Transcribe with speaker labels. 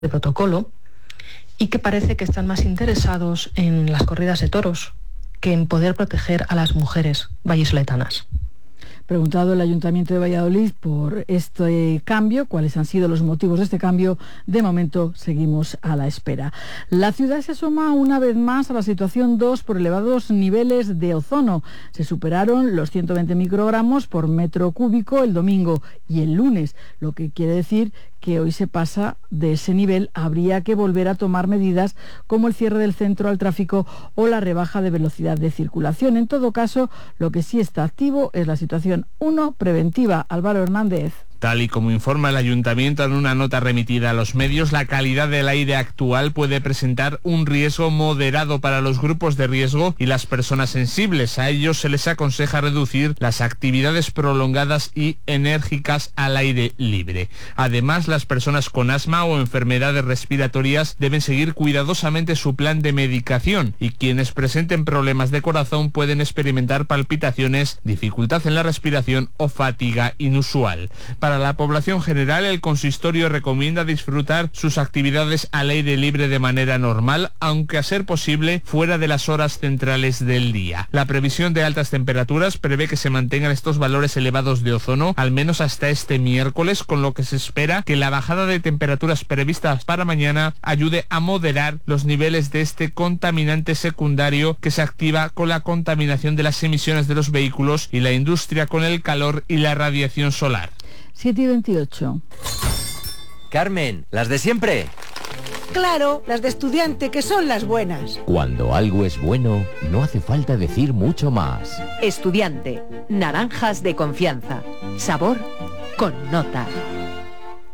Speaker 1: de protocolo y que parece que están más interesados en las corridas de toros que en poder proteger a las mujeres vallisoletanas.
Speaker 2: Preguntado el Ayuntamiento de Valladolid por este cambio, cuáles han sido los motivos de este cambio, de momento seguimos a la espera. La ciudad se asoma una vez más a la situación 2 por elevados niveles de ozono. Se superaron los 120 microgramos por metro cúbico el domingo y el lunes, lo que quiere decir que hoy se pasa de ese nivel. Habría que volver a tomar medidas como el cierre del centro al tráfico o la rebaja de velocidad de circulación. En todo caso, lo que sí está activo es la situación 1 preventiva. Álvaro Hernández.
Speaker 3: Tal y como informa el Ayuntamiento en una nota remitida a los medios, la calidad del aire actual puede presentar un riesgo moderado para los grupos de riesgo y las personas sensibles. A ellos se les aconseja reducir las actividades prolongadas y enérgicas al aire libre. Además, las personas con asma o enfermedades respiratorias deben seguir cuidadosamente su plan de medicación y quienes presenten problemas de corazón pueden experimentar palpitaciones, dificultad en la respiración o fatiga inusual. Para la población general, el consistorio recomienda disfrutar sus actividades al aire libre de manera normal, aunque a ser posible fuera de las horas centrales del día. La previsión de altas temperaturas prevé que se mantengan estos valores elevados de ozono al menos hasta este miércoles, con lo que se espera que la bajada de temperaturas previstas para mañana ayude a moderar los niveles de este contaminante secundario que se activa con la contaminación de las emisiones de los vehículos y la industria con el calor y la radiación solar.
Speaker 2: 7:28.
Speaker 4: Carmen, ¿las de siempre?
Speaker 5: Claro, las de estudiante, que son las buenas.
Speaker 6: Cuando algo es bueno, no hace falta decir mucho más.
Speaker 7: Estudiante, naranjas de confianza. Sabor con nota.